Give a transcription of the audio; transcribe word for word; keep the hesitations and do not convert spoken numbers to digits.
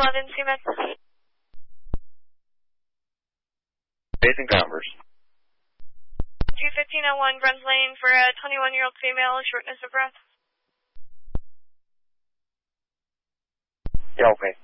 eleven, C M E D. Base and Converse. two fifteen oh one, Bruns Lane for a twenty-one-year-old female, shortness of breath. Yeah, okay.